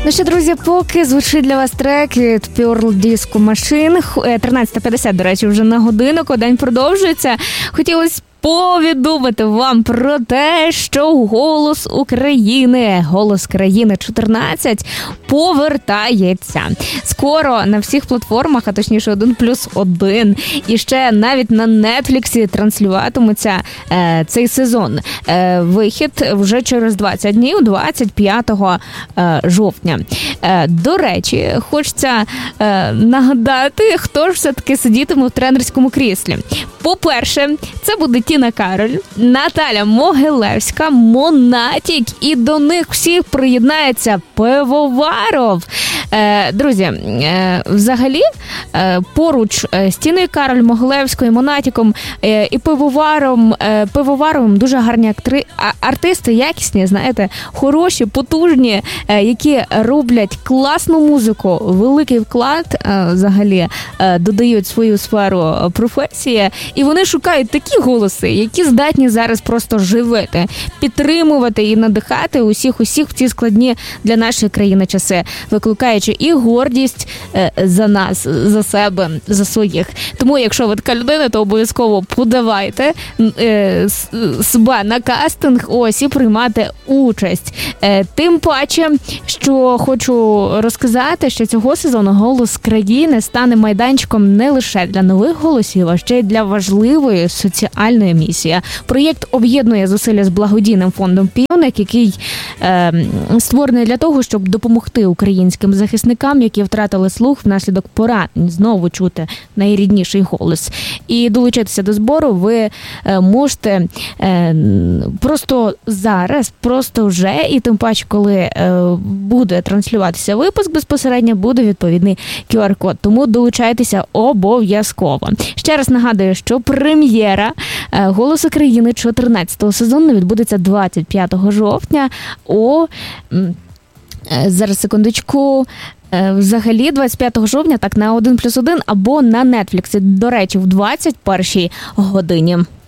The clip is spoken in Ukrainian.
Ну що, друзі, поки звучить для вас трек від Pearl Disco Machine, 13:50, до речі, вже на годинку, день продовжується. Хотілося повідомити вам про те, що «Голос України», «Голос країни 14» повертається. Скоро на всіх платформах, а точніше 1+1, і ще навіть на Нетфліксі транслюватиметься цей сезон. Вихід вже через 20 днів, 25 жовтня. До речі, хочеться нагадати, хто ж все-таки сидітиме в тренерському кріслі. По-перше, це буде Тіна Кароль, Наталя Могилевська, Монатік, і до них всіх приєднається Пивоваров. Друзі, взагалі, поруч з Тіною Кароль, Могилевською, Монатіком і Пивоваровим дуже гарні артисти, якісні, знаєте, хороші, потужні, які роблять класну музику, великий вклад взагалі додають свою сферу професії, і вони шукають такі голоси, які здатні зараз просто живити, підтримувати і надихати усіх в ці складні для нашої країни часи, викликаючи і гордість за нас, за себе, за своїх. Тому, якщо ви така людина, то обов'язково подавайте себе на кастинг, ось, і приймати участь. Тим паче, що хочу розказати, що цього сезону «Голос країни» стане майданчиком не лише для нових голосів, а ще й для важливої соціальної місії. Проєкт об'єднує зусилля з благодійним фондом «Півник», який створений для того, щоб допомогти українським захисникам, які втратили слух внаслідок поранень, знову чути найрідніший голос. І долучитися до збору ви можете просто зараз, просто вже, і тим паче, коли буде транслюватися випуск безпосередньо, буде відповідний QR-код. Тому долучайтеся обов'язково. Ще раз нагадую, що прем'єра «Голосу країни» 14-го сезону відбудеться 25 жовтня зараз, секундочку, взагалі 25 жовтня, так, на 1+1 або на Нетфліксі, до речі, в 21-й годині.